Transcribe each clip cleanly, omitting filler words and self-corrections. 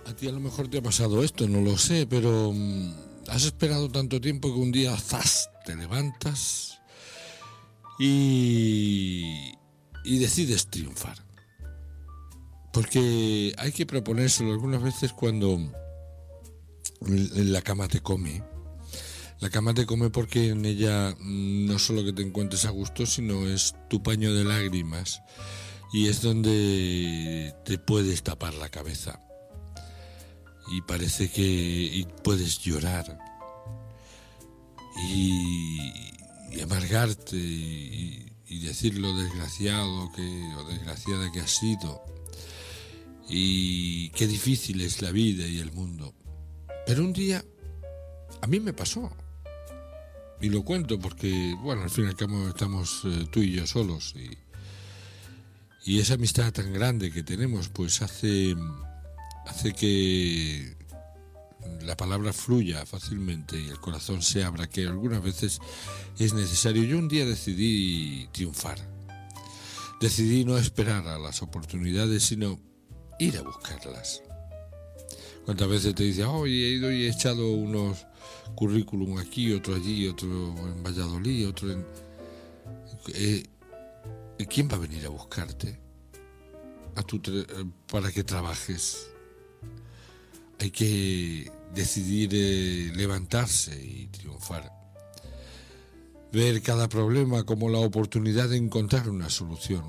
A ti a lo mejor te ha pasado esto, no lo sé, pero has esperado tanto tiempo que un día, ¡zas!, te levantas y decides triunfar. Porque hay que proponérselo algunas veces cuando la cama te come. La cama te come porque en ella no solo que te encuentres a gusto, sino es tu paño de lágrimas y es donde te puedes tapar la cabeza. Y parece que puedes llorar y amargarte y decir lo desgraciado o desgraciada que has sido y qué difícil es la vida y el mundo. Pero un día a mí me pasó y lo cuento porque, bueno, al fin y al cabo estamos tú y yo solos y esa amistad tan grande que tenemos pues hace que la palabra fluya fácilmente y el corazón se abra, que algunas veces es necesario. Yo un día decidí triunfar. Decidí no esperar a las oportunidades, sino ir a buscarlas. ¿Cuántas veces te dicen, he ido y he echado unos currículum aquí, otro allí, otro en Valladolid, otro en... ¿Quién va a venir a buscarte? Para que trabajes. Hay que decidir levantarse y triunfar. Ver cada problema como la oportunidad de encontrar una solución.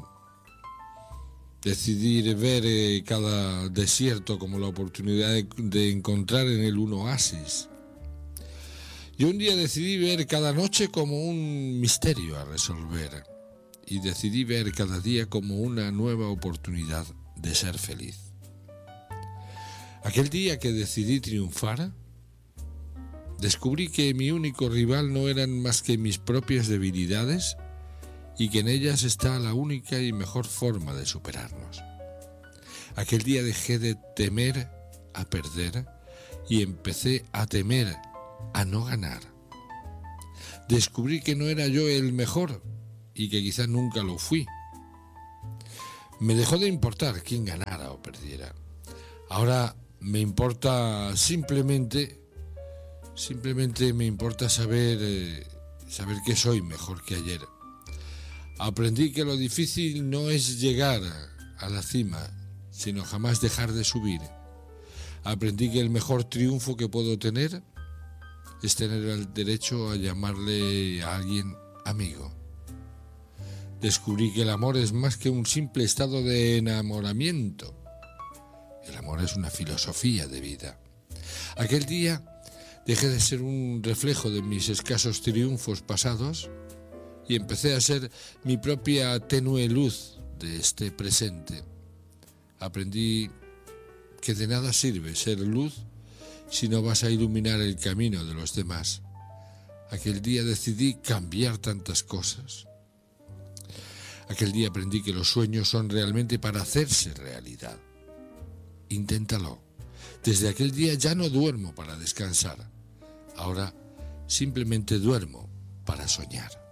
Decidir ver cada desierto como la oportunidad de encontrar en él un oasis. Yo un día decidí ver cada noche como un misterio a resolver. Y decidí ver cada día como una nueva oportunidad de ser feliz. Aquel día que decidí triunfar, descubrí que mi único rival no eran más que mis propias debilidades y que en ellas está la única y mejor forma de superarnos. Aquel día dejé de temer a perder y empecé a temer a no ganar. Descubrí que no era yo el mejor y que quizás nunca lo fui. Me dejó de importar quién ganara o perdiera. Ahora me importa simplemente me importa saber que soy mejor que ayer. Aprendí que lo difícil no es llegar a la cima, sino jamás dejar de subir. Aprendí que el mejor triunfo que puedo tener es tener el derecho a llamarle a alguien amigo. Descubrí que el amor es más que un simple estado de enamoramiento. El amor es una filosofía de vida. Aquel día dejé de ser un reflejo de mis escasos triunfos pasados y empecé a ser mi propia tenue luz de este presente. Aprendí que de nada sirve ser luz si no vas a iluminar el camino de los demás. Aquel día decidí cambiar tantas cosas. Aquel día aprendí que los sueños son realmente para hacerse realidad. Inténtalo. Desde aquel día ya no duermo para descansar. Ahora simplemente duermo para soñar.